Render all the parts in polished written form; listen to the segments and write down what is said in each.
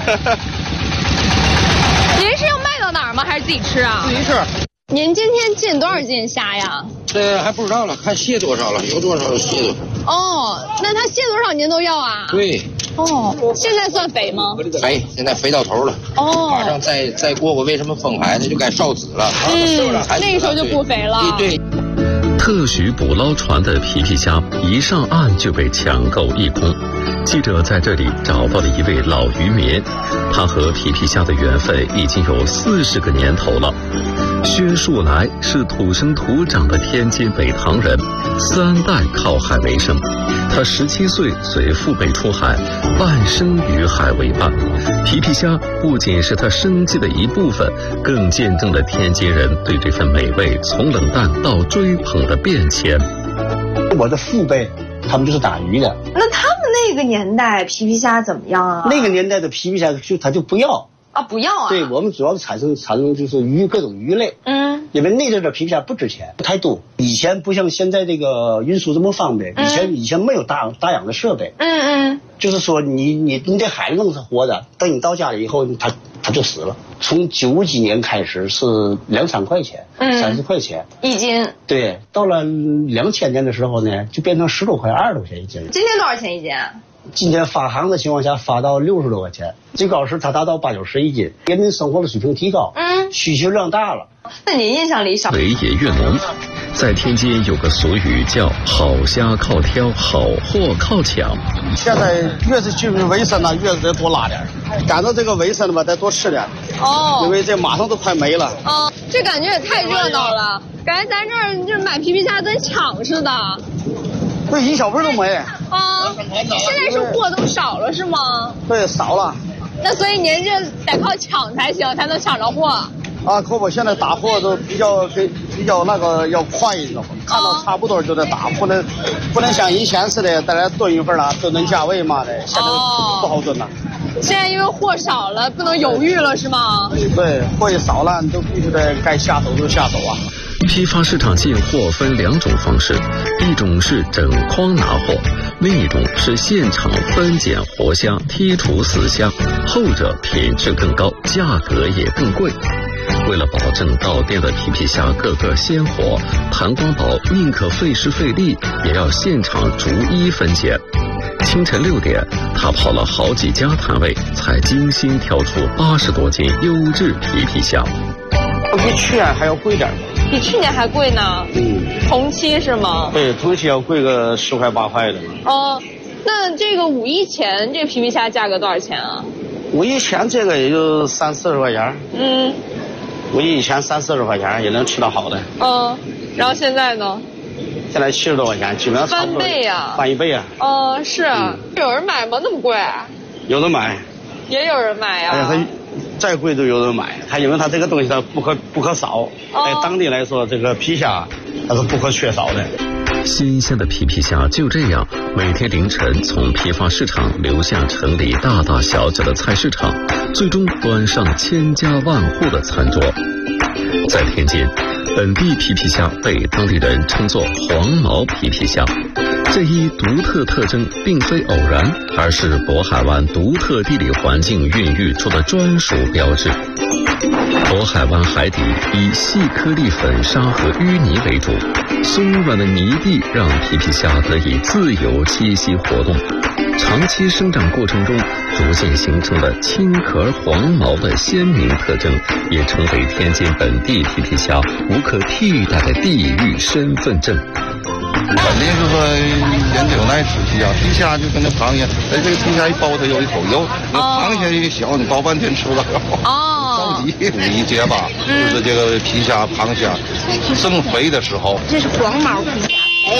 您是要卖到哪儿吗？还是自己吃啊？ 自己吃。 您今天进多少斤虾呀？ 这还不知道了，看蟹多少了，有多少蟹多少。 哦，那它蟹多少您都要啊？ 对。 哦，现在算肥吗？ 肥，现在肥到头了。 哦， 马上再过为什么封海，那就该烧子了。 那个时候就不肥了。 对。 特许捕捞船的皮皮虾一上岸就被抢购一空。记者在这里找到了一位老渔民，他和皮皮虾的缘分已经有40个年头了。薛树来是土生土长的天津北塘人，3代靠海为生。他17岁随父辈出海，半生与海为伴。皮皮虾不仅是他生计的一部分，更见证了天津人对这份美味从冷淡到追捧的变迁。 我的父辈他们就是打鱼的。 那他们那个年代皮皮虾怎么样啊？ 那个年代的皮皮虾他就不要啊，不要啊。 对，我们主要产生就是各种鱼类。因为那阵的皮皮虾不值钱，不太多。以前不像现在这个运输这么方便，以前没有大养的设备。就是说你在海里弄是活的，等你到家里以后，它就死了。从90几年开始是2-3块钱，30块钱一斤。对， 到了2000年的时候呢，就变成10多块、20多块钱一斤。 今天多少钱一斤？ 今天发行的情况下发到60多块钱，最高时它达到80-90一斤。人民生活的水平提高，需求量大了。 那您印象里小北野越浓，在天津有个俗语叫好虾靠挑，好货靠抢。 现在越是居民卫生呢，越是得多拉点，赶着这个卫生的吧，得多吃点。因为这马上都快没了。 这感觉也太热闹了，感觉咱这儿就买皮皮虾跟抢似的。 对，一小盆都没。 现在是货都少了是吗？ 对，少了。 那所以您这得靠抢才行，才能抢着货。 可不，现在打货都比较那个要快，你知道吗？看到差不多就得打，不能像以前似的在那炖一份了，都能价位嘛的，现在不好炖了。 现在因为货少了，不能犹豫了是吗？ 对，货一少了，你都必须得该下手就下手啊。 批发市场进货分2种方式，一种是整筐拿货，另一种是现场分拣活虾，剔除死虾，后者品质更高，价格也更贵。为了保证到店的皮皮虾个个鲜活，谭光宝宁可费时费力，也要现场逐一分拣。清晨6点，他跑了好几家摊位，才精心挑出80多斤优质皮皮虾。 比去年还要贵点。 比去年还贵呢？同期是吗？ 对，同期要贵个10块8块的。 那这个5亿前这皮皮虾价格多少钱啊 ？5亿前这个也就30-40块钱。5亿以前30-40块钱也能吃到好的。 然后现在呢？ 现在70多块钱，基本上翻倍呀， 翻1倍啊。 是。有人买吗？那么贵？ 有人买。 也有人买呀。 它再贵都有人买，因为它这个东西它不可少。在当地来说，这个皮虾它是不可缺少的。 新鲜的皮皮虾就这样每天凌晨从批发市场流向城里大大小小的菜市场，最终端上千家万户的餐桌。在天津，本地皮皮虾被当地人称作黄毛皮皮虾，这一独特特征并非偶然，而是渤海湾独特地理环境孕育出的专属标志。渤海湾海底以细颗粒粉沙和淤泥为主，松软的泥地让皮皮虾得以自由栖息活动。长期生长过程中逐渐形成了青壳黄毛的鲜明特征，也成为天津本地皮皮虾无可替代的地域身份证。 肯定是说人都有爱吃皮虾，皮虾就跟那螃蟹，这个皮虾一剥它有一口油，那螃蟹一小，你剥半天吃不了。着急5一节吧，就是这个皮虾、螃蟹增肥的时候。 这是黄毛皮虾。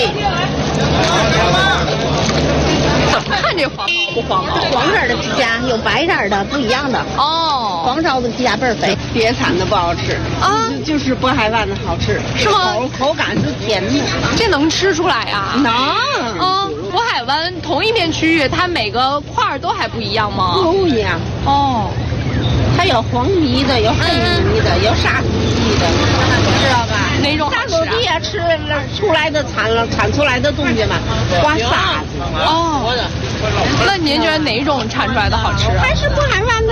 怎么看这黄毛不黄毛？ 黄色的皮虾有白色的不一样的。黄烧的皮虾倍儿肥，别产的不好吃就是渤海湾的好吃， 是吗？ 口感是甜的， 这能吃出来啊？ 能。 渤海湾同一片区域，它每个块都还不一样吗？ 不一样。它有黄泥的，有黑泥的，有沙土泥的，知道吧？ 哪种好吃啊？ 沙土地吃出来的产出来的东西嘛，刮沙子。 那您觉得哪种产出来的好吃啊？ 还是渤海湾的